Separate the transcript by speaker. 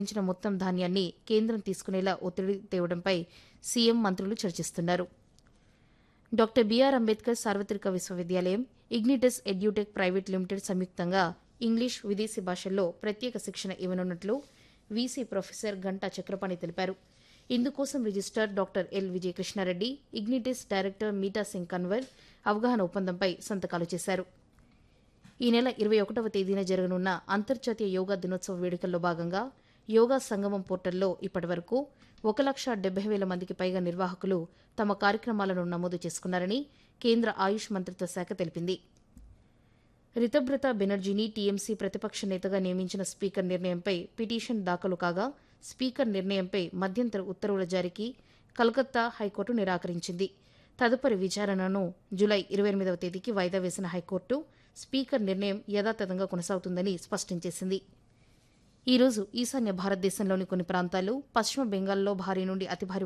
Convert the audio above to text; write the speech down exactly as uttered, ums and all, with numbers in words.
Speaker 1: ఇచ్చిన మొత్తం ధాన్యాన్ని కేంద్రం తీసుకునేలా ఒత్తిడి తేవడంపై సీఎం మంత్రులు చర్చిస్తున్నారు. డాక్టర్ బీఆర్ అంబేద్కర్ సార్వత్రిక విశ్వవిద్యాలయం, ఇగ్నిటస్ ఎడ్యూటెక్ ప్రైవేట్ లిమిటెడ్ సంయుక్తంగా ఇంగ్లీష్, విదేశీ భాషల్లో ప్రత్యేక శిక్షణ ఇవ్వనున్నట్లు వీసీ ప్రొఫెసర్ గంటా చక్రపాణి తెలిపారు. ఇందుకోసం registrar doctor L Vijayakrishnareddy, ఇగ్నిటస్ director meetha Singh Kanwar అవగాహన ఒప్పందంపై సంతకాలు చేశారు. ఈ నెల ఇరవై ఒకటవ తేదీన జరగనున్న అంతర్జాతీయ యోగా దినోత్సవ వేడుకల్లో భాగంగా యోగా సంగమం పోర్టల్లో ఇప్పటివరకు ఒక లక్ష డెబ్బై వేల మందికి పైగా నిర్వాహకులు తమ కార్యక్రమాలను నమోదు చేసుకున్నారని కేంద్ర ఆయుష్ మంత్రిత్వ శాఖ తెలిపింది. రితబ్రత బెనర్జీని టీఎంసీ ప్రతిపక్ష నేతగా నియమించిన స్పీకర్ నిర్ణయంపై పిటిషన్ దాఖలు కాగా స్పీకర్ నిర్ణయంపై మధ్యంతర ఉత్తర్వుల జారీకి కలకత్తా హైకోర్టు నిరాకరించింది. తదుపరి విచారణను జూలై ఇరవై ఎనిమిదవ తేదీకి వాయిదా వేసిన హైకోర్టు స్పీకర్ నిర్ణయం యథాతథంగా కొనసాగుతుందని స్పష్టం చేసింది. ఈ రోజు ఈశాన్య భారతదేశంలోని కొన్ని ప్రాంతాలు, పశ్చిమ బెంగాల్లో భారీ నుండి అతి భారీ